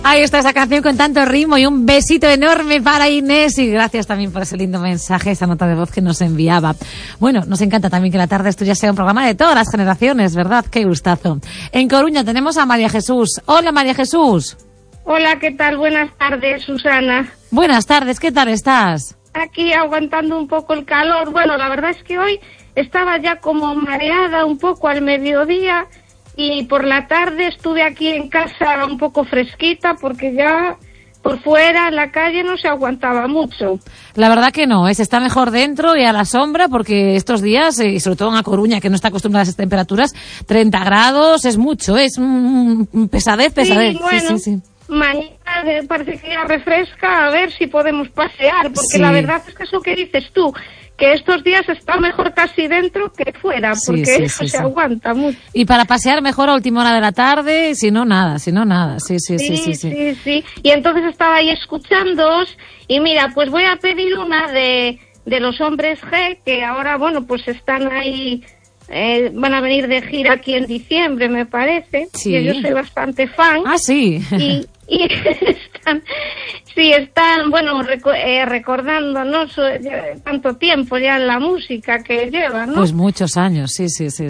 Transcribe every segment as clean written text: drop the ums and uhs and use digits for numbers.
Ahí está esa canción con tanto ritmo y un besito enorme para Inés y gracias también por ese lindo mensaje, esa nota de voz que nos enviaba. Bueno, nos encanta también que La Tarde es Tuya sea un programa de todas las generaciones, ¿verdad? Qué gustazo. En Coruña tenemos a María Jesús. Hola, María Jesús. Hola, ¿qué tal? Buenas tardes, Susana. Buenas tardes, ¿qué tal estás? Aquí aguantando un poco el calor. Bueno, la verdad es que hoy estaba ya como mareada un poco al mediodía y por la tarde estuve aquí en casa un poco fresquita porque ya por fuera en la calle no se aguantaba mucho. La verdad que no, se está mejor dentro y a la sombra porque estos días, y sobre todo en A Coruña que no está acostumbrada a esas temperaturas, 30 grados es mucho, es pesadez. Sí, bueno, sí. Mañana parece que ya refresca, a ver si podemos pasear, porque la verdad es que eso que dices tú, que estos días está mejor casi dentro que fuera, porque eso se aguanta mucho. Y para pasear mejor a última hora de la tarde, si no nada. Sí. Y entonces estaba ahí escuchándoos, y mira, pues voy a pedir una de los Hombres G, que ahora, bueno, pues están ahí, van a venir de gira aquí en diciembre, me parece, que yo soy bastante fan. Ah, sí. Y están, bueno, recordándonos tanto tiempo ya en la música que llevan, ¿no? Pues muchos años, sí.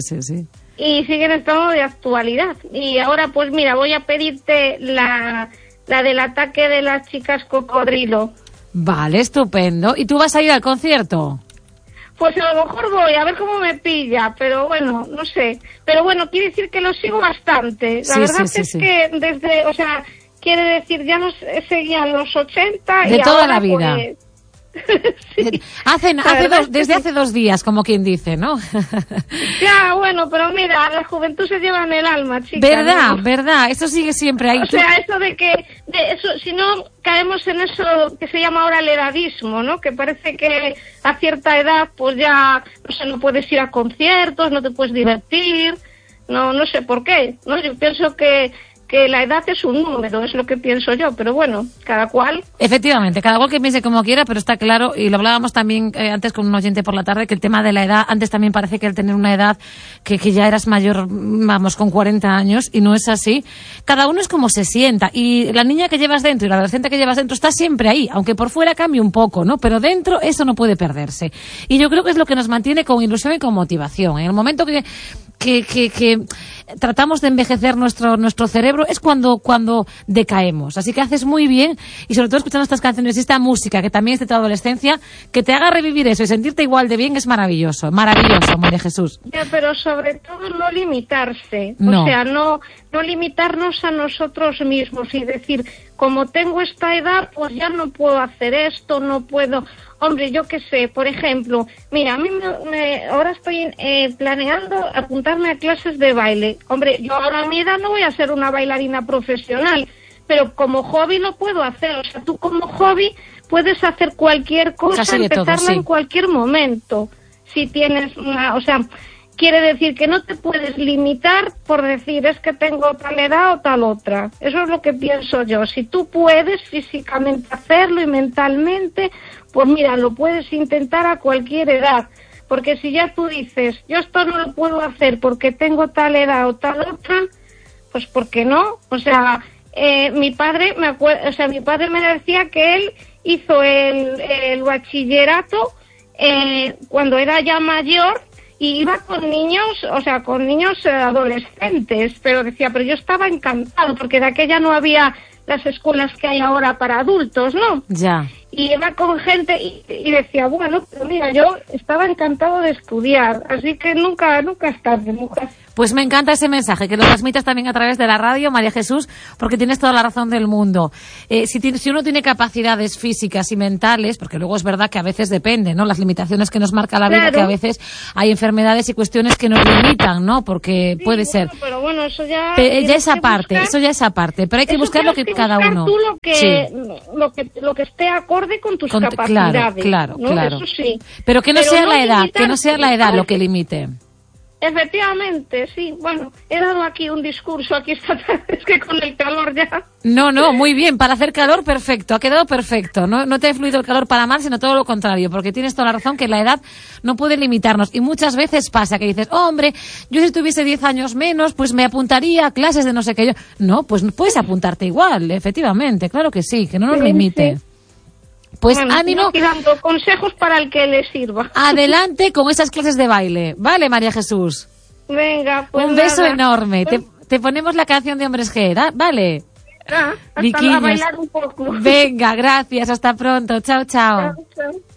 Y siguen estando de actualidad. Y ahora, pues mira, voy a pedirte la del Ataque de las Chicas Cocodrilo. Vale, estupendo. ¿Y tú vas a ir al concierto? Pues a lo mejor voy, a ver cómo me pilla, pero bueno, no sé. Pero bueno, quiere decir que lo sigo bastante. La verdad es que desde, o sea, quiere decir, ya nos seguían los 80 de y toda ahora, la vida. Pues, sí. Desde hace 2 días, como quien dice, ¿no? Ya, bueno, pero mira, la juventud se lleva en el alma, chica. ¿Verdad? Eso sigue siempre ahí. O sea, eso de eso, si no caemos en eso que se llama ahora el edadismo, ¿no? Que parece que a cierta edad, pues ya, no puedes ir a conciertos, no te puedes divertir, no sé por qué, ¿no? Yo pienso que la edad es un número, es lo que pienso yo, pero bueno, cada cual. Efectivamente, cada cual que piense como quiera, pero está claro, y lo hablábamos también antes con un oyente por la tarde, que el tema de la edad, antes también parece que al tener una edad que ya eras mayor, vamos, con 40 años, y no es así. Cada uno es como se sienta, y la niña que llevas dentro y la adolescente que llevas dentro está siempre ahí, aunque por fuera cambie un poco, ¿no? Pero dentro eso no puede perderse. Y yo creo que es lo que nos mantiene con ilusión y con motivación. En el momento que tratamos de envejecer nuestro cerebro es cuando decaemos. Así que haces muy bien, y sobre todo escuchando estas canciones y esta música que también es de tu adolescencia, que te haga revivir eso y sentirte igual de bien, es maravilloso, María Jesús. Ya, pero sobre todo no limitarse, o sea, no limitarnos a nosotros mismos y decir, como tengo esta edad, pues ya no puedo hacer esto, no puedo. Hombre, yo qué sé, por ejemplo, mira, a mí ahora estoy planeando apuntarme a clases de baile. Hombre, yo ahora a mi edad no voy a ser una bailarina profesional, pero como hobby lo puedo hacer. O sea, tú como hobby puedes hacer cualquier cosa, empezarla en cualquier momento. Si tienes o sea, quiere decir que no te puedes limitar por decir es que tengo tal edad o tal otra. Eso es lo que pienso yo. Si tú puedes físicamente hacerlo y mentalmente, pues mira, lo puedes intentar a cualquier edad. Porque si ya tú dices, yo esto no lo puedo hacer porque tengo tal edad o tal otra, pues ¿por qué no? O sea, mi padre me decía que él hizo el bachillerato cuando era ya mayor, y iba con niños, adolescentes, pero decía, pero yo estaba encantado, porque de aquella no había las escuelas que hay ahora para adultos, ¿no? Ya. Y iba con gente y decía, bueno, pero mira, yo estaba encantado de estudiar, así que nunca es tarde, mujer. Pues me encanta ese mensaje, que lo transmitas también a través de la radio, María Jesús, porque tienes toda la razón del mundo. Si uno tiene capacidades físicas y mentales, porque luego es verdad que a veces depende, ¿no? Las limitaciones que nos marca la vida, que a veces hay enfermedades y cuestiones que nos limitan, ¿no? Porque puede ser. Pero bueno, eso ya... esa parte, pero hay que buscar lo que cada uno... Tú lo que esté acorde con tus capacidades. Claro. Eso sí. Pero que no sea la edad, lo que limite. Efectivamente, sí. Bueno, he dado aquí un discurso aquí esta tarde, es que con el calor ya... No, muy bien. Para hacer calor, perfecto. Ha quedado perfecto. No te ha influido el calor para mal, sino todo lo contrario. Porque tienes toda la razón que la edad no puede limitarnos. Y muchas veces pasa que dices, hombre, yo si tuviese 10 años menos, pues me apuntaría a clases de no sé qué. No, pues puedes apuntarte igual, efectivamente. Claro que sí, que no nos limite. Sí. Pues bueno, ánimo. Estoy dando consejos para el que le sirva. Adelante con esas clases de baile. Vale, María Jesús. Venga, pues un beso nada. enorme. Te ponemos la canción de Hombres G, ¿vale? Hasta Viquiños. a bailar un poco. Venga, gracias. Hasta pronto. Chao, chao. Chao, chao.